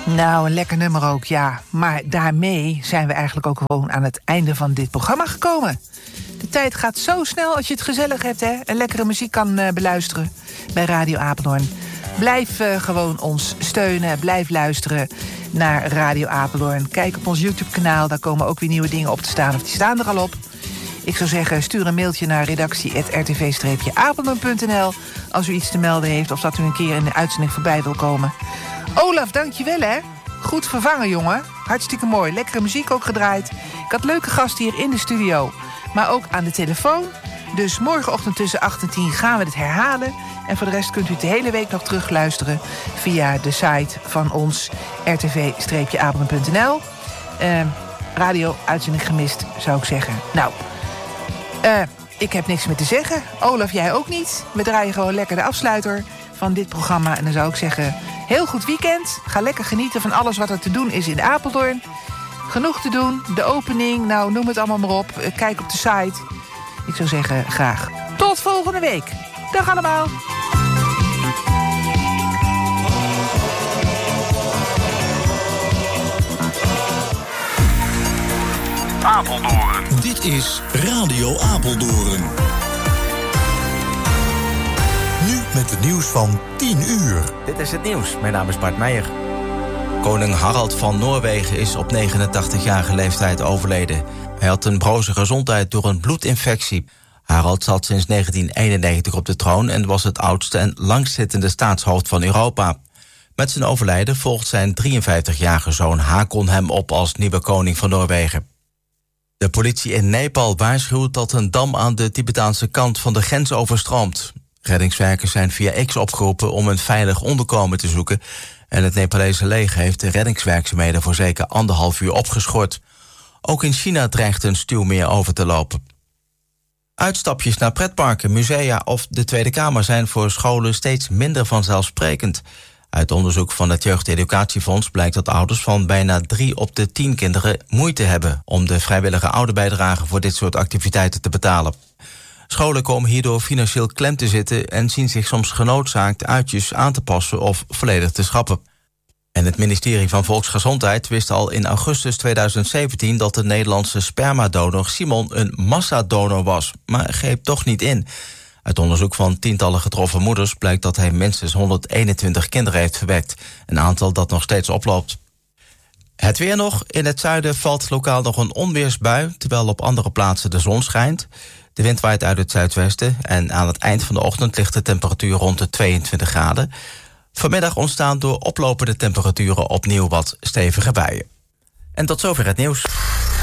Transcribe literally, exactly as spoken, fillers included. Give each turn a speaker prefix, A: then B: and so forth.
A: Nou, een lekker nummer ook, ja. Maar daarmee zijn we eigenlijk ook gewoon aan het einde van dit programma gekomen. De tijd gaat zo snel als je het gezellig hebt, hè. En lekkere muziek kan uh, beluisteren bij Radio Apeldoorn. Blijf uh, gewoon ons steunen, blijf luisteren naar Radio Apeldoorn. Kijk op ons YouTube-kanaal, daar komen ook weer nieuwe dingen op te staan. Of die staan er al op. Ik zou zeggen, stuur een mailtje naar redactie apenstaartje r t v streepje apeldoorn punt n l... als u iets te melden heeft of dat u een keer in de uitzending voorbij wil komen. Olaf, dankjewel, hè. Goed vervangen, jongen. Hartstikke mooi. Lekkere muziek ook gedraaid. Ik had leuke gasten hier in de studio, maar ook aan de telefoon. Dus morgenochtend tussen acht en tien gaan we het herhalen. En voor de rest kunt u het de hele week nog terugluisteren via de site van ons, r t v streepje apeldoorn punt n l. Uh, radio, uitzending gemist, zou ik zeggen. Nou, uh, ik heb niks meer te zeggen. Olaf, jij ook niet. We draaien gewoon lekker de afsluiter van dit programma. En dan zou ik zeggen, heel goed weekend. Ga lekker genieten van alles wat er te doen is in Apeldoorn. Genoeg te doen, de opening, nou noem het allemaal maar op. Kijk op de site. Ik zou zeggen, graag tot volgende week. Dag allemaal.
B: Apeldoorn. Dit is Radio Apeldoorn. Nu met het nieuws van tien uur.
C: Dit is het nieuws. Mijn naam is Bart Meijer. Koning Harald van Noorwegen is op negenentachtigjarige leeftijd overleden. Hij had een broze gezondheid door een bloedinfectie. Harald zat sinds negentien eenennegentig op de troon en was het oudste en langstzittende staatshoofd van Europa. Met zijn overlijden volgt zijn drieënvijftigjarige zoon Hakon hem op als nieuwe koning van Noorwegen. De politie in Nepal waarschuwt dat een dam aan de Tibetaanse kant van de grens overstroomt. Reddingswerkers zijn via X opgeroepen om een veilig onderkomen te zoeken en het Nepalese leger heeft de reddingswerkzaamheden voor zeker anderhalf uur opgeschort. Ook in China dreigt een stuwmeer over te lopen. Uitstapjes naar pretparken, musea of de Tweede Kamer zijn voor scholen steeds minder vanzelfsprekend. Uit onderzoek van het Jeugdeducatiefonds blijkt dat ouders van bijna drie op de tien kinderen moeite hebben om de vrijwillige ouderbijdrage voor dit soort activiteiten te betalen. Scholen komen hierdoor financieel klem te zitten en zien zich soms genoodzaakt uitjes aan te passen of volledig te schrappen. En het ministerie van Volksgezondheid wist al in augustus tweeduizend zeventien dat de Nederlandse spermadonor Simon een massadonor was, maar greep toch niet in. Uit onderzoek van tientallen getroffen moeders blijkt dat hij minstens honderdeenentwintig kinderen heeft verwekt, een aantal dat nog steeds oploopt. Het weer nog. In het zuiden valt lokaal nog een onweersbui, terwijl op andere plaatsen de zon schijnt. De wind waait uit het zuidwesten en aan het eind van de ochtend ligt de temperatuur rond de tweeëntwintig graden. Vanmiddag ontstaan door oplopende temperaturen opnieuw wat stevige buien. En tot zover het nieuws.